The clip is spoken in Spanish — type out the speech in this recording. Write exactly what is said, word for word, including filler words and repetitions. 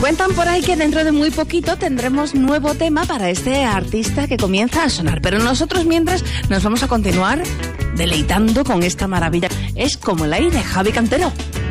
Cuentan por ahí que dentro de muy poquito tendremos nuevo tema para este artista que comienza a sonar. Pero nosotros mientras nos vamos a continuar deleitando con esta maravilla. Es Como el aire, Javi Cantero.